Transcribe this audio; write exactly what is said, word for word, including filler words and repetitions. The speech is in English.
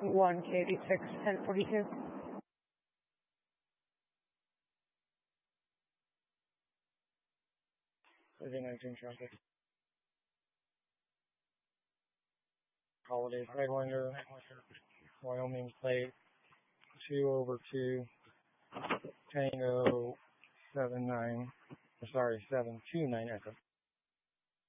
one K eighty-six, ten forty-two. thirty nineteen traffic. Holiday Sidewinder, Wyoming plate, two over two, Tango seven nine, sorry, seven two nine Echo.